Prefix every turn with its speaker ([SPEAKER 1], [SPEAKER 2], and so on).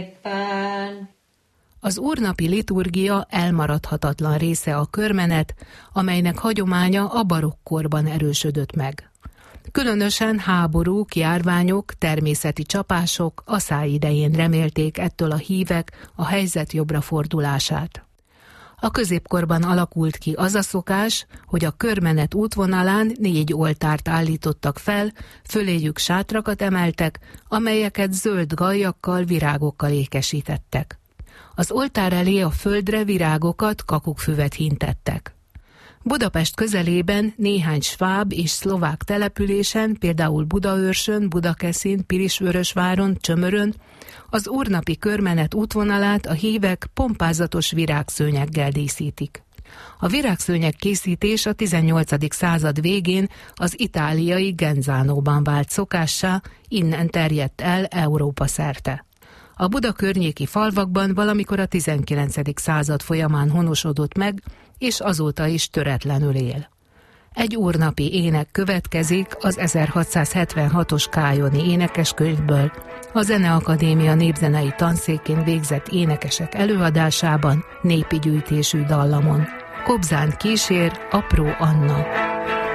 [SPEAKER 1] Az úrnapi liturgia elmaradhatatlan része a körmenet, amelynek hagyománya a barokkkorban erősödött meg. Különösen háborúk, járványok, természeti csapások asszály idején remélték ettől a hívek a helyzet jobbra fordulását. A középkorban alakult ki az a szokás, hogy a körmenet útvonalán 4 oltárt állítottak fel, föléjük sátrakat emeltek, amelyeket zöld gallyakkal, virágokkal ékesítettek. Az oltár elé a földre virágokat, kakukkfüvet hintettek. Budapest közelében néhány sváb és szlovák településen, például Budaörsön, Budakeszin, Pilisvörösváron, Csömörön, az úrnapi körmenet útvonalát a hívek pompázatos virágszőnyeggel díszítik. A virágszőnyeg készítés a 18. század végén az itáliai Genzánóban vált szokássá, innen terjedt el Európa szerte. A Buda környéki falvakban valamikor a 19. század folyamán honosodott meg, és azóta is töretlenül él. Egy úrnapi ének következik az 1676-os kályoni énekeskönyvből, a Zeneakadémia népzenei tanszékén végzett énekesek előadásában népi gyűjtésű dallamon. Kobzán kísér Apró Anna.